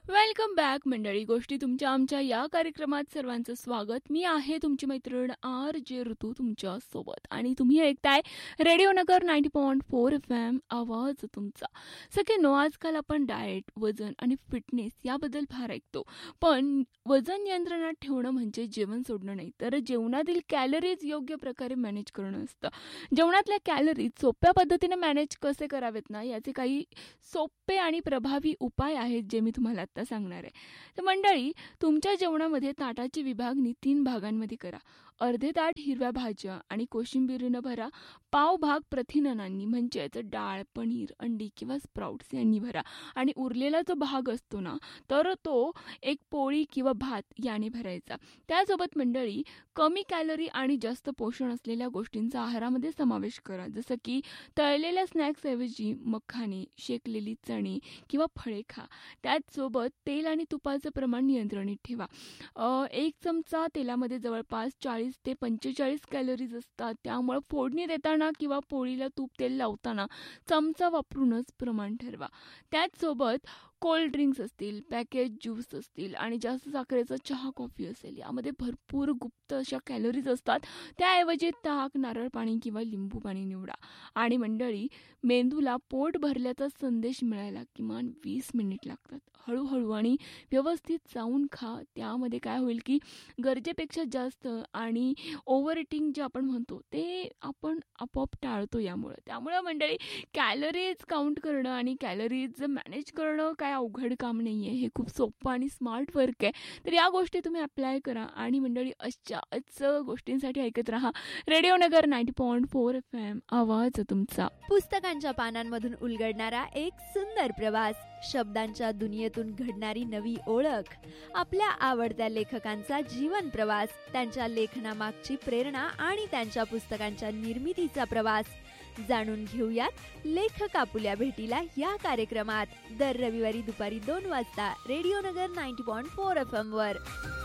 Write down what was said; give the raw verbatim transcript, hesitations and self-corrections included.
Welcome back मंडळी. गोष्टी तुमच्या आमच्या या कार्यक्रमात सर्वांचं स्वागत. मी आहे तुमची मैत्रीण आर जे ऋतू तुमच्या सोबत आणि तुम्ही ऐकताय रेडिओ नगर ninety point four F M, आवाज तुमचा. सगळ्यांनो, आजकाल आपण डाएट, वजन आणि फिटनेस याबद्दल फार ऐकतो. पण वजन नियंत्रणात ठेवणं म्हणजे जेवण सोडणं नाही, तर जेवणातील कॅलरीज योग्य प्रकारे मॅनेज करणं असतं. जेवणातल्या कॅलरीज सोप्या पद्धतीने मॅनेज कसे करावेत ना, याचे काही सोपे आणि प्रभावी उपाय आहेत जे मी तुम्हाला आता सांगणार आहे. तर मंडळी, तुमच्या जेवणामध्ये ताटाची विभागणी तीन भागांमध्ये करा. अर्धे ताट हिरव्या भाज्या आणि कोशिंबिरीनं भरा. पाव भाग प्रथिनांनी म्हणजेच डाळ, पनीर, अंडी किंवा स्प्राउट्स यांनी भरा. आणि उरलेला जो भाग असतो ना, तर तो एक पोळी किंवा भात याने भरायचा. त्यासोबत मंडळी, कमी कॅलरी आणि जास्त पोषण असलेल्या गोष्टींचा आहारामध्ये समावेश करा. जसं की तळलेल्या स्नॅक्सऐवजी मखाने, शेकलेली चणे किंवा फळे खा. त्याचसोबत तेल आणि तुपाचं प्रमाण नियंत्रणीत ठेवा. एक चमचा तेलामध्ये जवळपास चाळीस ते पंचेचाळीस कॅलरीज असतात. त्यामुळे फोडणी देताना किंवा पोळीला तूप तेल लावताना चमचा वापरूनच प्रमाण ठरवा. त्याचसोबत कोल्ड ड्रिंक्स असतील, पॅकेज ज्यूस असतील आणि जास्त साखरेचा चहा, कॉफी असेल, यामध्ये भरपूर गुप्त अशा कॅलरीज असतात. त्याऐवजी ताक, नारळ पाणी किंवा लिंबू पाणी निवडा. आणि मंडळी, मेंदूला पोट भरल्याचा संदेश मिळायला किमान वीस मिनिट लागतात. हळूहळू आणि व्यवस्थित चावून खा. त्यामध्ये काय होईल की गरजेपेक्षा जास्त आणि ओव्हर इटिंग जे आपण म्हणतो ते आपण आपोआप टाळतो यामुळं. त्यामुळं मंडळी, कॅलरीज काउंट करणं आणि कॅलरीज मॅनेज करणं काय अवघड काम नाही आहे. हे खूप सोपं आणि स्मार्ट वर्क आहे. तर या गोष्टी तुम्ही अप्लाय करा. आणि मंडळी, अशाच गोष्टींसाठी ऐकत राहा रेडिओ नगर ninety point four F M, आवाज तुमचा. पुस्तकांच्या पानांमधून उलगडणारा एक सुंदर प्रवास, शब्दांच्या दुनियेतून घडणारी नवी ओळख, आपल्या आवडत्या लेखकांचा जीवन प्रवास, त्यांच्या लेखनामागची प्रेरणा आणि त्यांच्या पुस्तकांच्या निर्मितीचा प्रवास जाणून घेऊयात लेखक आपुल्या भेटीला या कार्यक्रमात. दर रविवारी दुपारी दोन वाजता रेडिओ नगर ninety point four F M वर.